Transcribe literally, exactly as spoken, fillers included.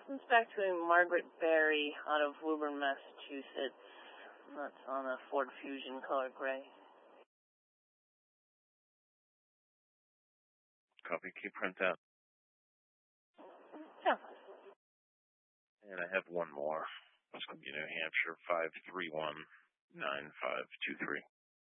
Comes back to a Margaret Berry out of Woburn, Massachusetts. That's on a Ford Fusion color gray. Copy. Can you print that? Yeah. And I have one more. It's going to be New Hampshire five three one nine five two three.